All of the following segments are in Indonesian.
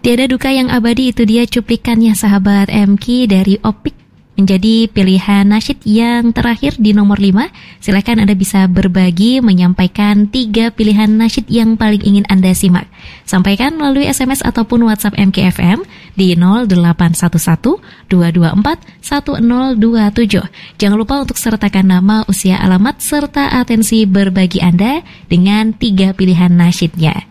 Tiada duka yang abadi, itu dia cuplikannya sahabat MK dari Opik, menjadi pilihan nasyid yang terakhir di nomor 5. Silakan Anda bisa berbagi, menyampaikan 3 pilihan nasyid yang paling ingin Anda simak. Sampaikan melalui SMS ataupun WhatsApp MKFM di 0811 224 1027. Jangan lupa untuk sertakan nama, usia, alamat, serta atensi berbagi Anda dengan 3 pilihan nasyidnya.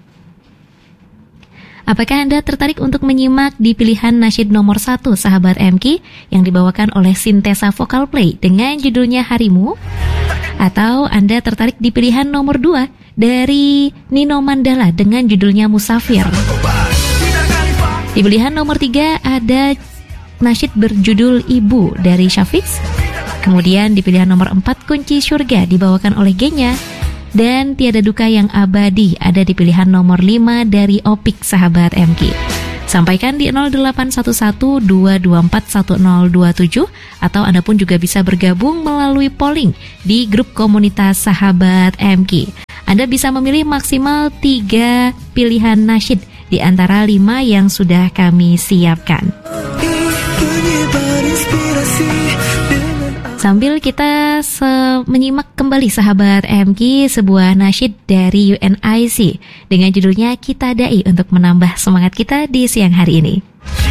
Apakah Anda tertarik untuk menyimak di pilihan nasyid nomor 1 sahabat MK yang dibawakan oleh Sintesa Vokal Play dengan judulnya Harimu? Atau Anda tertarik di pilihan nomor 2 dari Nino Mandala dengan judulnya Musafir? Di pilihan nomor 3 ada nasyid berjudul Ibu dari Syafiq. Kemudian di pilihan nomor 4 Kunci Surga dibawakan oleh Genya. Dan Tiada Duka yang Abadi ada di pilihan nomor 5 dari Opik sahabat MK. Sampaikan di 0811 224 1027 atau Anda pun juga bisa bergabung melalui polling di grup komunitas sahabat MK. Anda bisa memilih maksimal 3 pilihan nasyid di antara 5 yang sudah kami siapkan. Sambil kita menyimak kembali sahabat MK sebuah nasyid dari UNIC dengan judulnya Kita Dai untuk menambah semangat kita di siang hari ini.